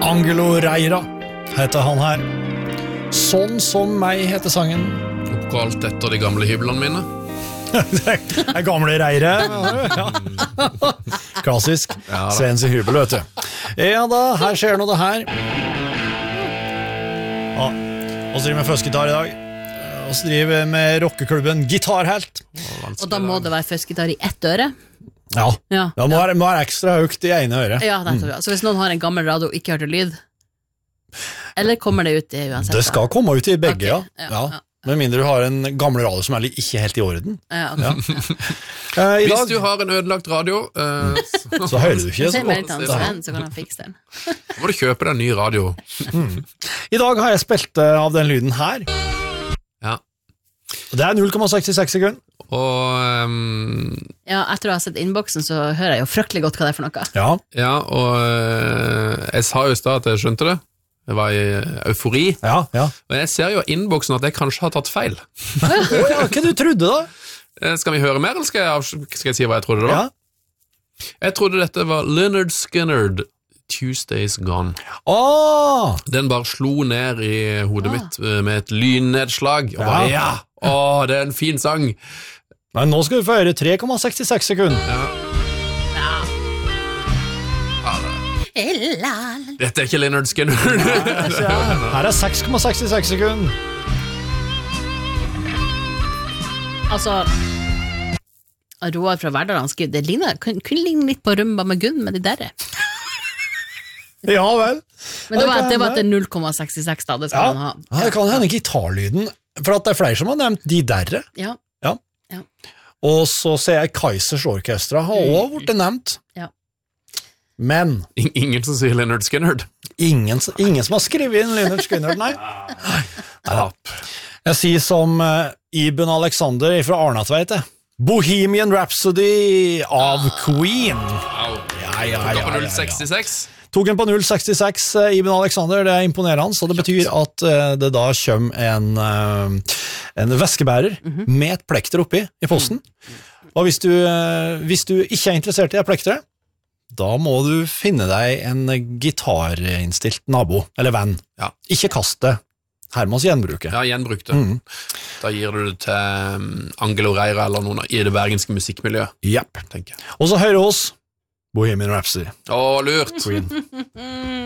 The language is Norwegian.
Angelo Reira heter han her. Sånn som meg heter sangen. Oppkalt etter de gamle hyblene mine. Det gamle Reire. Ja. Klassisk. Ja, Svens i hybel, vet du. Ja da, her skjer noe det her. Ja, og så driver vi med føstgitar i dag. Og så driver vi med rockeklubben Gitarhelt. Og da må det være føstgitar i ett øre. Ja, det må være ekstra høyt i ene øret. Ja, så hvis noen har en gammel radio og ikke hørte lyd, eller kommer det ut i uansett? Det skal komme ut i begge, okay. ja. Med mindre du har en gammel radio som er ikke helt i orden. Hvis du har en ødelagt radio, så hører du ikke så godt. Så kan han fikse den. Så må du kjøpe deg en ny radio. I dag har jeg spilt av den lyden her. Ja. Det er 0,66 sekunder. Og ja, etter å ha sett innboksen så hører jeg jo fryktelig godt hva det er for noe. Ja, og jeg sa jo i stad at jeg skjønte det. Det var i eufori. Ja. Og jeg ser jo i innboksen at jeg kanskje har tatt feil. Hva du trodde da? Skal vi høre mer, eller skal jeg si hva jeg trodde det var? Ja. Jeg trodde dette var Lynyrd Skynyrd, Tuesday's Gone. Den bare slo ned i hodet mitt med et lynnedslag. Og bare, det er en fin sang. Men nå skal vi få høre 3,66 sekunder. Dette er ikke Lynyrd Skynyrd. Her er 6,66 sekunder. Altså Roar fra Verdal han skriver det kunne ligne litt på Rumba med Gunn med de derre. Ja vel. Men det var til 0,66 da, det skal han ha. Ja, det kan hende gitarlyden, for at det er flere som har nevnt de derre. Ja. Og så ser jeg Kaisers Orkestra har også vært nevnt. Ja. Men ingen som sier Lynyrd Skynyrd. Ingen som har skrevet inn Lynyrd Skynyrd, nei. Jeg sier som Ibn Alexander fra Arnatveit, Bohemian Rhapsody av Queen. Tok på 0,66. Tok den på 0,66, Ibn Alexander, det er imponerende, så det betyr at det da kommer en veskebærer med et plekter oppi i posten. Og hvis du ikke er interessert i det plekteret, da må du finne deg en gitarinnstilt nabo, eller venn. Ja. Ikke kast det. Hermans gjenbruke. Ja, gjenbrukte. Da gir du det til Angelo Reira eller noen i det bergenske musikkmiljøet. Japp. Og så hører oss Bohemian Rhapsody. Lurt. Queen.